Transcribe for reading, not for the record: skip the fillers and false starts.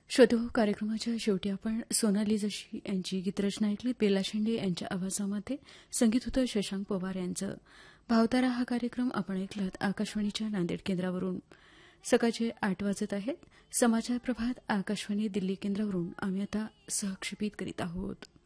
श्रोतो कार्यक्रमाच्या शेवटी आपण सोनाली जोशी यांची गीतरचना ऐकली. बेला शेंडे यांच्या आवाजामध्ये संगीत होतं शशांक पवार यांचं. भावतारा हा कार्यक्रम आपण ऐकलात आकाशवाणीच्या नांदेड केंद्रावरून. सकाळचे 8 वाजत आहेत. समाचार प्रभात आकाशवाणी दिल्ली केंद्रावरून आम्ही आता सहक्षेपित करीत आहोत.